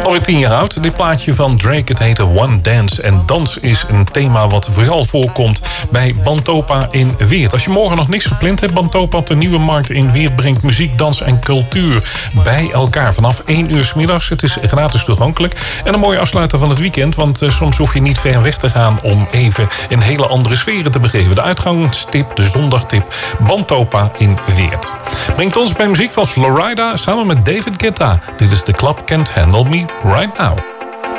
Alweer 10 jaar oud. Dit plaatje van Drake, het heette One Dance. En dans is een thema wat vooral voorkomt bij Bantopa in Weert. Als je morgen nog niks gepland hebt, Bantopa op de Nieuwe Markt in Weert brengt muziek, dans en cultuur bij elkaar. Vanaf 1 uur 's middags. Het is gratis toegankelijk. En een mooie afsluiter van het weekend, want soms hoef je niet ver weg te gaan om even in hele andere sferen te begeven. De uitgangstip, de zondagtip, Bantopa in Weert. Brengt ons bij muziek van Florida samen met David Guetta. Dit is The Club Can't Handle Me Right Now.